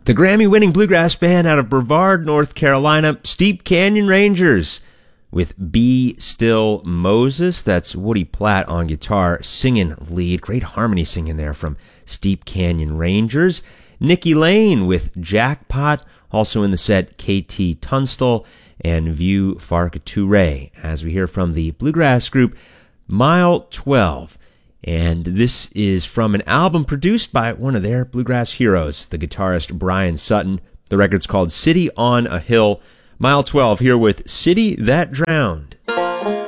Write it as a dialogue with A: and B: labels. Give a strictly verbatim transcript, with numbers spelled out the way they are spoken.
A: The Grammy-winning bluegrass band out of Brevard, North Carolina, Steep Canyon Rangers, with Be Still Moses. That's Woody Platt on guitar, singing lead. Great harmony singing there from Steep Canyon Rangers. Nikki Lane with Jackpot. Also in the set, K T Tunstall and View Farkature, as we hear from the bluegrass group Mile twelve. And this is from an album produced by one of their bluegrass heroes, the guitarist Brian Sutton. The record's called City on a Hill. Mile twelve here with City That Drowned.